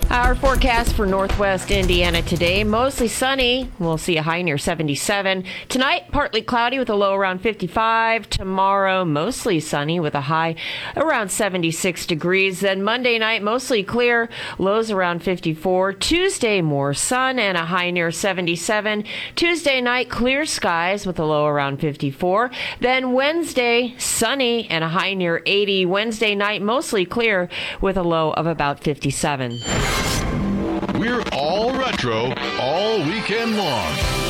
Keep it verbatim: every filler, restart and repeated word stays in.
Our forecast for northwest Indiana today, mostly sunny. We'll see a high near seventy-seven. Tonight, partly cloudy with a low around fifty-five. Tomorrow, mostly sunny with a high around seventy-six degrees. Then Monday night, mostly clear, lows around fifty-four. Tuesday, more sun and a high near seventy-seven. Tuesday night, clear skies with a low around fifty-four. Then Wednesday, sunny and a high near eighty. Wednesday night, mostly clear with a low of about fifty-seven. We're all retro all weekend long.